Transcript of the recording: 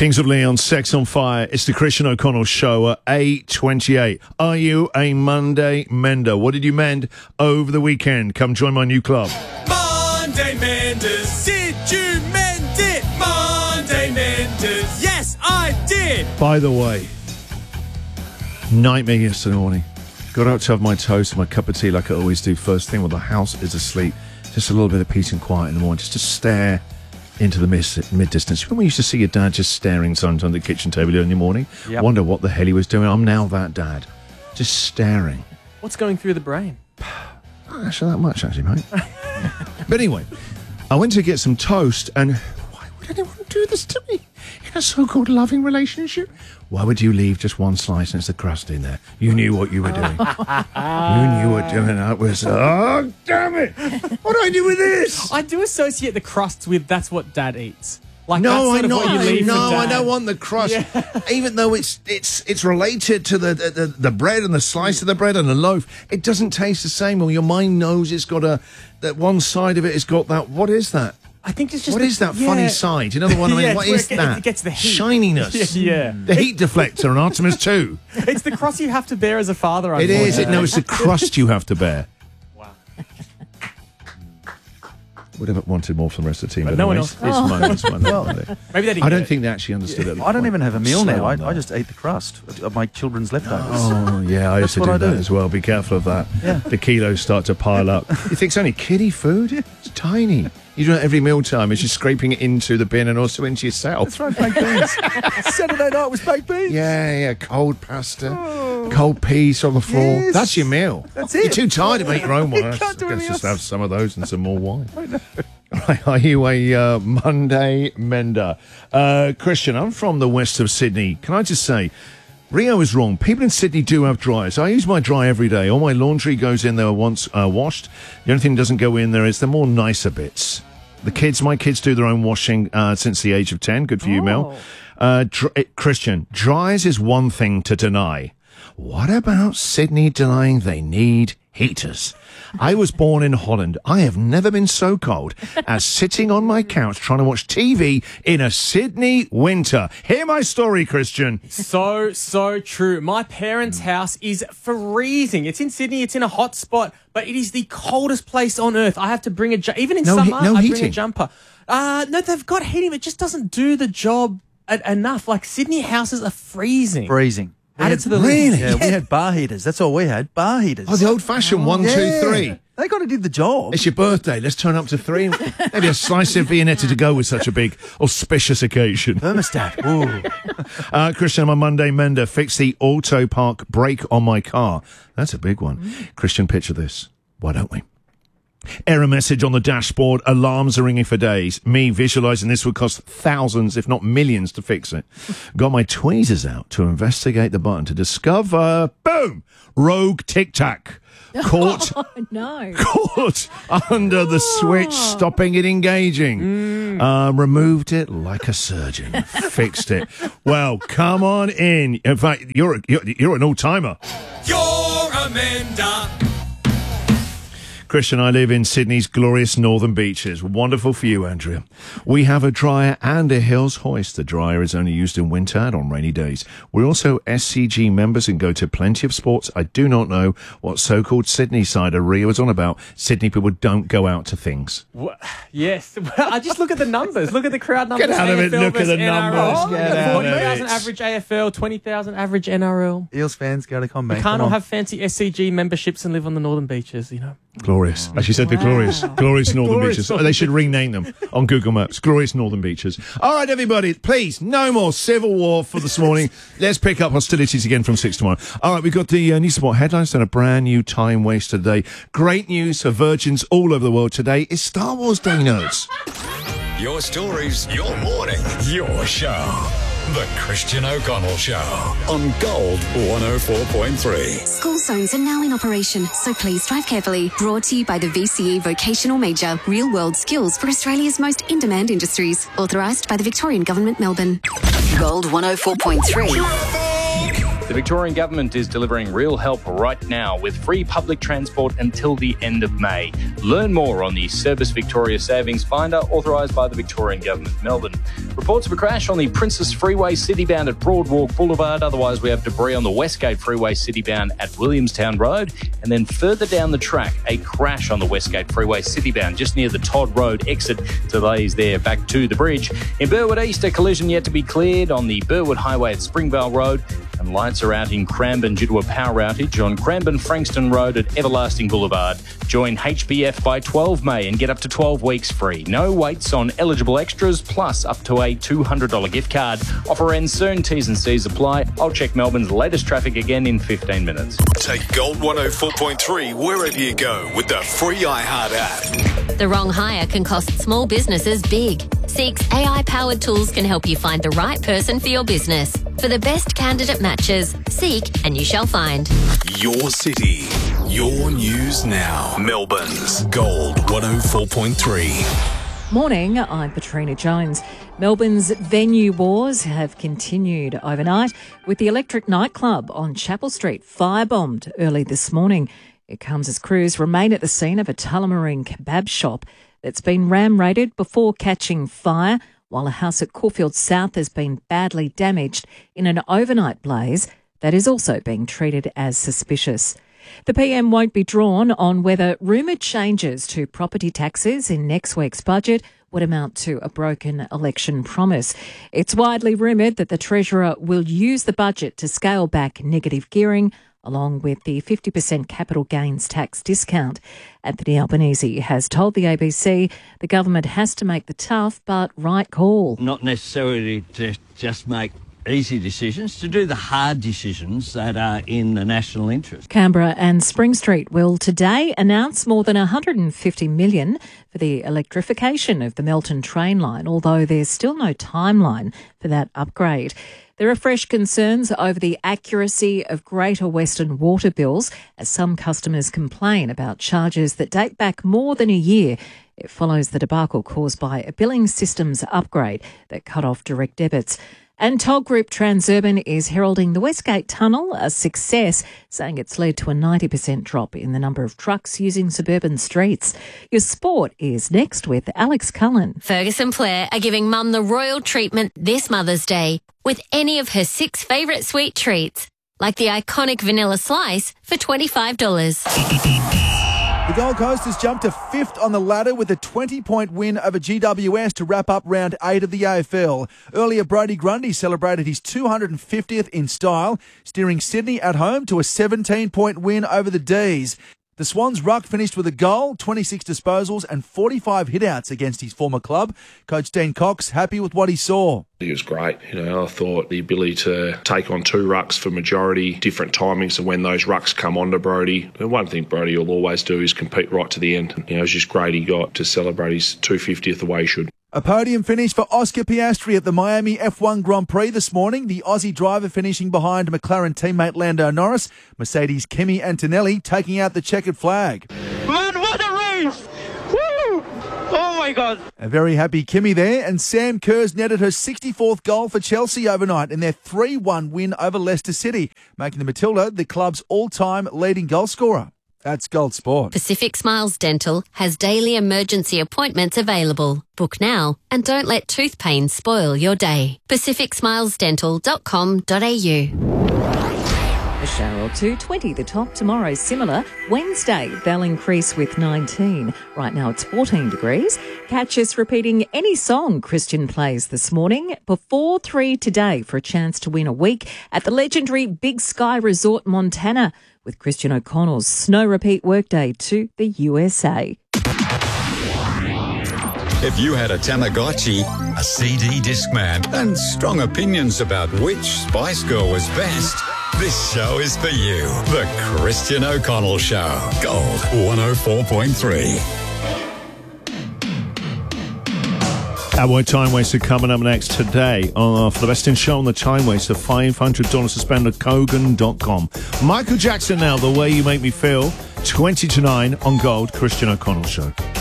Kings of Leon, Sex on Fire. It's the Christian O'Connell Show at 8:28. Are you a Monday mender? What did you mend over the weekend? Come join my new club. Monday Menders, did you mend it? Monday Menders, yes I did. By the way, nightmare yesterday morning. Got out to have my toast and my cup of tea like I always do first thing while the house is asleep. Just a little bit of peace and quiet in the morning, just to stare into the mid-distance. When we used to see your dad just staring sometimes on the kitchen table in the morning, wonder what the hell he was doing. I'm now that dad, just staring. What's going through the brain? Not actually that much, actually, mate. But anyway, I went to get some toast, and why would anyone do this to me in a so-called loving relationship? Why would you leave just one slice and it's the crust in there? You knew what you were doing. You knew what doing that was. Oh, damn it! What do I do with this? I do associate the crusts with that's what Dad eats. Like No, that's sort of what you leave for Dad. I don't want the crust. Yeah. Even though it's related to the bread and the slice of the bread and the loaf, it doesn't taste the same. Well, your mind knows it's got that one side of it has got that. What is that? I think it's just... What is that funny side? You know the one I mean? Yeah, What it's is where that? it gets the heat. Shininess. Yeah. The heat deflector on Artemis 2. It's the cross you have to bear as a father. It is. It's the crust you have to bear. Wow. Would have wanted more from the rest of the team. But But no one anyways, else. It's Monday. Maybe they didn't I get don't it. think they actually understood it. I don't even have a meal now. I Slow just eat the crust of my children's leftovers. Oh, yeah, I used to That's do what I that do. as well. Be careful of that. Yeah. The kilos start to pile up. You think it's only kiddie food? It's tiny. You do it every mealtime as you're scraping it into the bin and also into yourself. That's right, baked beans. Saturday night was baked beans. Yeah, cold pasta, cold peas on the floor. Yes. That's your meal. That's You're it. too tired to make your own one. You can't do Let's anything just else. have some of those and some more wine. Right, are you a Monday mender? Christian, I'm from the west of Sydney. Can I just say, Rio is wrong. People in Sydney do have dryers. I use my dryer every day. All my laundry goes in there once washed. The only thing that doesn't go in there is the more nicer bits. My kids do their own washing since the age of 10. Good for you, Mel. Christian, dryers is one thing to deny. What about Sydney denying they need heaters? I was born in Holland. I have never been so cold as sitting on my couch trying to watch TV in a Sydney winter. Hear my story, Christian. So true. My parents' house is freezing. It's in Sydney. It's in a hot spot, but it is the coldest place on earth. I have to bring even in summer, I bring heating. a jumper. No, they've got heating, but it just doesn't do the job enough. Like Sydney houses are freezing. Freezing. Add it to the Really? list. Yeah, we had bar heaters. That's all we had. Bar heaters. Oh, the old-fashioned 1, 2, 3. They got to do the job. It's your birthday. Let's turn up to 3. Maybe a slice of Viennetta to go with such a big auspicious occasion. Thermostat. Ooh. Christian, I'm a Monday mender. Fix the auto park brake on my car. That's a big one. Christian, picture this. Why don't we? Error message on the dashboard. Alarms are ringing for days. Me visualising this would cost thousands, if not millions, to fix it. Got my tweezers out to investigate the button to discover, boom, rogue Tic Tac. Caught under the switch, stopping it engaging. Removed it like a surgeon. Fixed it. Well, come on in. In fact, you're an all-timer. You're a mender. Christian, I live in Sydney's glorious northern beaches. Wonderful for you, Andrea. We have a dryer and a Hills hoist. The dryer is only used in winter and on rainy days. We're also SCG members and go to plenty of sports. I do not know what so-called Sydney side of Rio is on about. Sydney people don't go out to things. Yes. Well, I just look at the numbers. Look at the crowd numbers. Get out of it. AFL Look at the versus numbers. NRL. Get out of 40,000 it. average AFL, 20,000 average NRL. Eels fans go to combat. We can't all have fancy SCG memberships and live on the northern beaches, you know. Glorious. As she said, the glorious northern Glorious beaches. northern They should rename them on Google Maps. Glorious northern beaches. All right, everybody, please, no more civil war for this morning. Let's pick up hostilities again from 6 tomorrow. All right, we've got the News Sport headlines and a brand new time waster today. Great news for virgins all over the world today. It's Star Wars Day, nerds. Your stories, your morning, your show. The Christian O'Connell Show on Gold 104.3. School zones are now in operation, so please drive carefully. Brought to you by the VCE Vocational Major. Real world skills for Australia's most in-demand industries. Authorised by the Victorian Government, Melbourne. Gold 104.3. The Victorian Government is delivering real help right now with free public transport until the end of May. Learn more on the Service Victoria Savings Finder, authorised by the Victorian Government, Melbourne. Reports of a crash on the Princess Freeway citybound at Broadwalk Boulevard. Otherwise, we have debris on the Westgate Freeway citybound at Williamstown Road. And then further down the track, a crash on the Westgate Freeway citybound just near the Todd Road exit. Delays there back to the bridge. In Burwood East, a collision yet to be cleared on the Burwood Highway at Springvale Road. And lights are out in Cranbourne due to a power outage on Cranbourne-Frankston Road at Everlasting Boulevard. Join HBF by 12 May and get up to 12 weeks free. No waits on eligible extras, plus up to a $200 gift card. Offer ends soon. T's and C's apply. I'll check Melbourne's latest traffic again in 15 minutes. Take Gold 104.3 wherever you go with the free iHeart app. The wrong hire can cost small businesses big. Seek's AI-powered tools can help you find the right person for your business. For the best candidate matches, seek and you shall find. Your city, your news now. Melbourne's Gold 104.3. Morning, I'm Patrina Jones. Melbourne's venue wars have continued overnight with the Electric nightclub on Chapel Street firebombed early this morning. It comes as crews remain at the scene of a Tullamarine kebab shop that's been ram-raided before catching fire, while a house at Caulfield South has been badly damaged in an overnight blaze that is also being treated as suspicious. The PM won't be drawn on whether rumoured changes to property taxes in next week's budget would amount to a broken election promise. It's widely rumoured that the Treasurer will use the budget to scale back negative gearing, along with the 50% capital gains tax discount. Anthony Albanese has told the ABC the government has to make the tough but right call. Not necessarily to just make easy decisions, to do the hard decisions that are in the national interest. Canberra and Spring Street will today announce more than $150 million for the electrification of the Melton train line, although there's still no timeline for that upgrade. There are fresh concerns over the accuracy of Greater Western water bills as some customers complain about charges that date back more than a year. It follows the debacle caused by a billing systems upgrade that cut off direct debits. And Toll Group Transurban is heralding the Westgate Tunnel a success, saying it's led to a 90% drop in the number of trucks using suburban streets. Your sport is next with Alex Cullen. Ferguson Blair are giving Mum the royal treatment this Mother's Day with any of her 6 favourite sweet treats, like the iconic vanilla slice for $25. The Gold Coast has jumped to 5th on the ladder with a 20-point win over GWS to wrap up round 8 of the AFL. Earlier, Brodie Grundy celebrated his 250th in style, steering Sydney at home to a 17-point win over the D's. The Swans' ruck finished with a goal, 26 disposals and 45 hitouts against his former club. Coach Dean Cox happy with what he saw. He was great. I thought the ability to take on 2 rucks for majority, different timings of when those rucks come onto Brodie. The one thing Brodie will always do is compete right to the end. It was just great he got to celebrate his 250th the way he should. A podium finish for Oscar Piastri at the Miami F1 Grand Prix this morning. The Aussie driver finishing behind McLaren teammate Lando Norris. Mercedes' Kimi Antonelli taking out the checkered flag. Man, what a race! Woo! Oh my God. A very happy Kimi there, and Sam Kerr's netted her 64th goal for Chelsea overnight in their 3-1 win over Leicester City, making the Matilda the club's all-time leading goal scorer. That's Gold Sport. Pacific Smiles Dental has daily emergency appointments available. Book now and don't let tooth pain spoil your day. pacificsmilesdental.com.au. A shower or two, 20 the top. Tomorrow similar. Wednesday, they'll increase with 19. Right now it's 14 degrees. Catch us repeating any song Christian plays this morning before 3 today for a chance to win a week at the legendary Big Sky Resort Montana with Christian O'Connell's Snow Repeat Workday to the USA. If you had a Tamagotchi, a CD Discman, and strong opinions about which Spice Girl was best, this show is for you. The Christian O'Connell Show. Gold 104.3. Our Time Waster coming up next today for the best in show on the Time Waster, $500 to spend at Kogan.com. Michael Jackson now, The Way You Make Me Feel, 20 to 9 on Gold, Christian O'Connell Show.